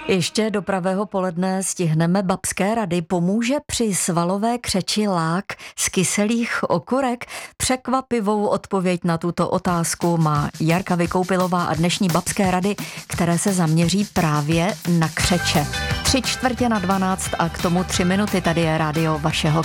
Ještě do pravého poledne stihneme babské rady. Pomůže při svalové křeči lák z kyselých okurek? Překvapivou odpověď na tuto otázku má Jarka Vykoupilová a dnešní babské rady, které se zaměří právě na křeče. 3/4 na 12 a k tomu 3 minuty. Tady je rádio vašeho